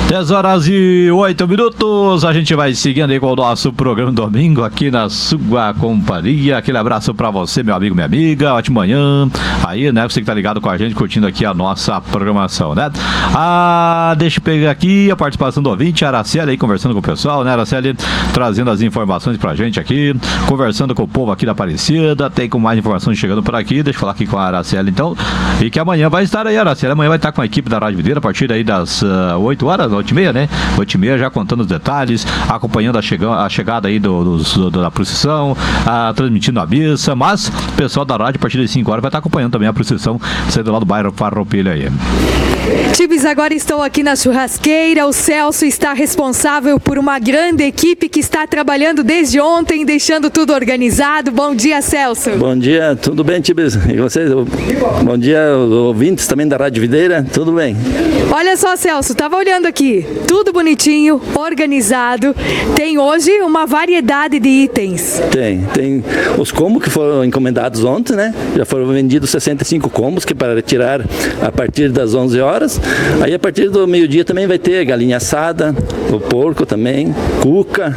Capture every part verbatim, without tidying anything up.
dez horas e oito minutos, a gente vai seguindo aí com o nosso programa domingo aqui na sua companhia. Aquele abraço pra você, meu amigo, minha amiga, ótima manhã aí, né, você que tá ligado com a gente, curtindo aqui a nossa programação, né? Ah, deixa eu pegar aqui a participação do ouvinte, a Araceli aí conversando com o pessoal, né, Araceli trazendo as informações pra gente aqui, conversando com o povo aqui da Aparecida, tem com mais informações chegando por aqui, deixa eu falar aqui com a Araceli então, e que amanhã vai estar aí, Araceli, amanhã vai estar com a equipe da Rádio Videira a partir aí das uh, oito horas, oito e meia, né? oito e meia, já contando os detalhes, acompanhando a, chega, a chegada aí do, do, do, da procissão, a, transmitindo a missa, mas o pessoal da rádio a partir das cinco horas vai estar acompanhando também a procissão saindo lá do bairro Farroupilha aí. Tibes, agora estou aqui na churrasqueira, o Celso está responsável por uma grande equipe que está trabalhando desde ontem, deixando tudo organizado. Bom dia, Celso. Bom dia, tudo bem, Tibes? E vocês? Bom dia, ouvintes também da Rádio Videira, tudo bem? Olha só, Celso, estava olhando aqui, tudo bonitinho, organizado, tem hoje uma variedade de itens. Tem, tem os combos que foram encomendados ontem, né? Já foram vendidos sessenta e cinco combos, que para tirar a partir das onze horas. Aí a partir do meio-dia também vai ter galinha assada, o porco também, cuca.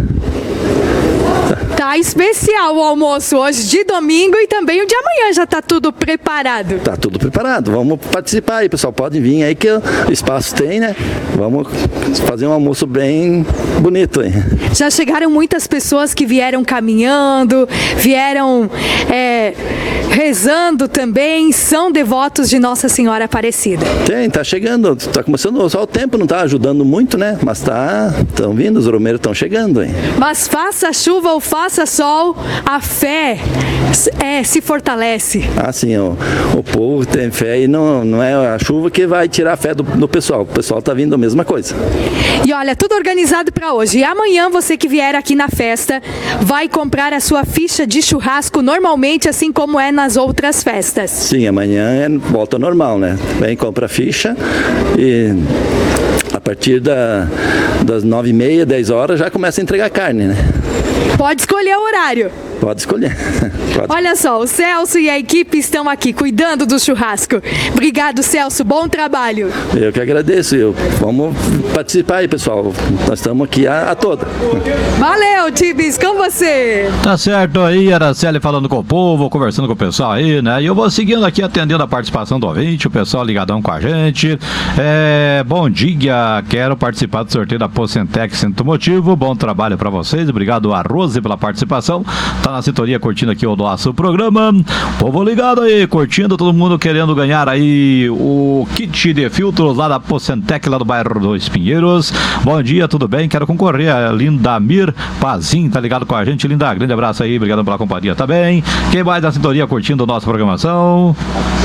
Tá especial o almoço hoje de domingo e também o de amanhã, já tá tudo preparado. Tá tudo preparado, vamos participar aí, pessoal, podem vir aí que o espaço tem, né? Vamos fazer um almoço bem bonito aí. Já chegaram muitas pessoas que vieram caminhando, vieram é, rezando também, são devotos de Nossa Senhora Aparecida. Tem, tá chegando, tá começando, só o tempo não tá ajudando muito, né? Mas tá, estão vindo, os romeiros estão chegando aí. Mas faça chuva ou faça sol, a fé é, se fortalece. Ah, sim, o, o povo tem fé e não, não é a chuva que vai tirar a fé do, do pessoal. O pessoal tá vindo a mesma coisa. E olha, tudo organizado para hoje. E amanhã você que vier aqui na festa vai comprar a sua ficha de churrasco normalmente, assim como é nas outras festas. Sim, amanhã é volta normal, né? Vem, compra a ficha e a partir da, das nove e meia, dez horas já começa a entregar carne, né? Pode escolher o horário. Pode escolher. Pode. Olha só, o Celso e a equipe estão aqui cuidando do churrasco. Obrigado, Celso. Bom trabalho. Eu que agradeço. Eu, vamos participar aí, pessoal. Nós estamos aqui a, a toda. Valeu, Tibes, com você. Tá certo aí, Araceli falando com o povo, conversando com o pessoal aí, né? E eu vou seguindo aqui, atendendo a participação do ouvinte, o pessoal ligadão com a gente. É, bom dia, quero participar do sorteio da Pocentec Centro Motivo. Bom trabalho pra vocês. Obrigado a Rose pela participação. Tá na sintonia curtindo aqui o nosso programa. Povo ligado aí, curtindo, todo mundo querendo ganhar aí o kit de filtros lá da Pocentec, lá do bairro dos Pinheiros. Bom dia, tudo bem? Quero concorrer. A Lindamir Pazin tá ligado com a gente. Linda, grande abraço aí, obrigado pela companhia também. Quem mais na sintonia curtindo a nossa programação?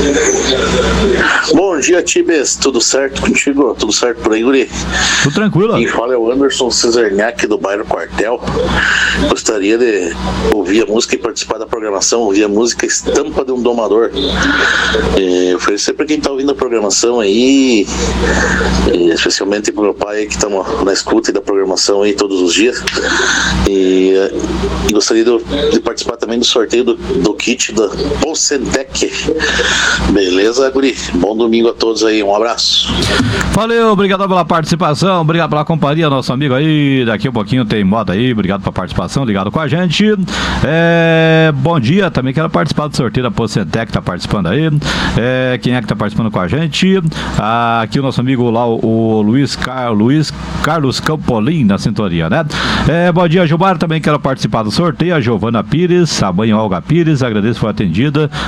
Bom dia, Tibes, tudo certo contigo? Tudo certo por aí, guri? Tudo tranquilo. Quem fala é o Anderson Cesarniak do bairro Quartel. Gostaria de ouvir a música e participar da programação, ouvir a música Estampa de um Domador. É, oferecer para quem está ouvindo a programação aí, especialmente para o meu pai que está na escuta da programação aí todos os dias. E, e gostaria de, de participar também do sorteio do, do kit da Pocentec. Beleza, guri? Bom domingo a todos aí, um abraço. Valeu, obrigado pela participação, obrigado pela companhia, nosso amigo aí. Daqui a pouquinho tem moda aí, obrigado pela participação, ligado com a gente. É, bom dia, também quero participar do sorteio da Pocentec, tá participando aí. É, quem é que tá participando com a gente? Ah, aqui o nosso amigo lá, o, o Luiz, Car, Luiz Carlos Campolim, na sintonia, né? É, bom dia, Gilmar, também quero participar do sorteio. A Giovana Pires, a mãe Olga Pires, agradeço, foi atendida.